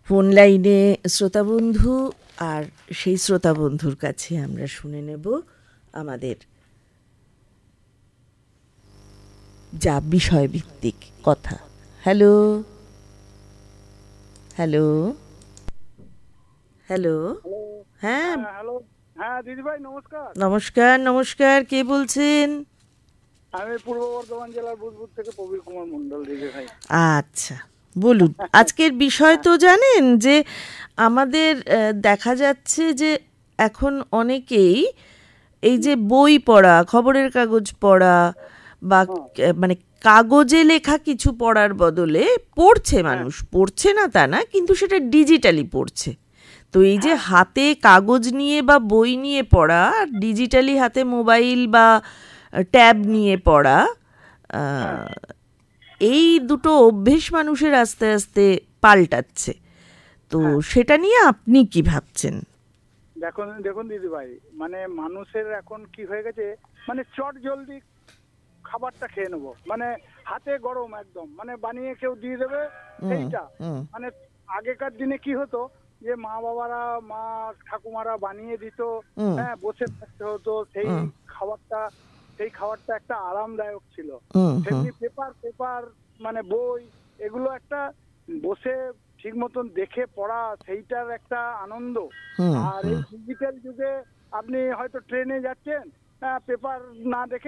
Phone লাইনে শ্রোতা বন্ধু, আর সেই শ্রোতা বন্ধুর কাছে আমরা শুনে নেব আমাদের যা বিষয়ভিত্তিক কথা। Hello hello hello. হ্যাঁ, হ্যালো। হ্যাঁ দিদিভাই নমস্কার। নমস্কার নমস্কার, কে বলছেন? আমি পূর্ব বর্ধমান জেলার বুধবুদ থেকে প্রবীর কুমার মণ্ডল দিদিভাই। আচ্ছা, বলুন আজকের বিষয়। তো জানেন যে আমাদের দেখা যাচ্ছে যে এখন অনেকেই এই যে বই পড়া, খবরের কাগজ পড়া বা মানে কাগজে লেখা কিছু পড়ার বদলে পড়ছে, মানুষ পড়ছে না তা না, কিন্তু সেটা ডিজিটালি পড়ছে। তো এই যে হাতে কাগজ নিয়ে বা বই নিয়ে পড়া, ডিজিটালি হাতে মোবাইল বা ট্যাব নিয়ে পড়া, এই দুটো অভ্যেস মানুষের আস্তে আস্তে পাল্টাচ্ছে। তো সেটা নিয়ে আপনি কি ভাবছেন? দেখুন দেখুন দিদিভাই, মানে মানুষের এখন কি হয়ে গেছে, মানে চট জলদি খাবারটা খেয়ে নেবো, মানে হাতে গরম একদম, মানে বানিয়ে কেউ দিয়ে দেবে সেইটা। মানে আগেকার দিনে কি হতো যে মা বাবারা, মা ঠাকুমারা বানিয়ে দিত, হ্যাঁ বসে থাকতে হতো, সেই খাবারটা একটা আরামদায়ক ছিল। সেমনি পেপার পেপার মানে বই, এগুলো একটা বসে ঠিক মতন দেখে পড়া, সেইটার একটা আনন্দ। আর এই ডিজিটাল যুগে আপনি হয়তো ট্রেনে যাচ্ছেন, পেপার না দেখে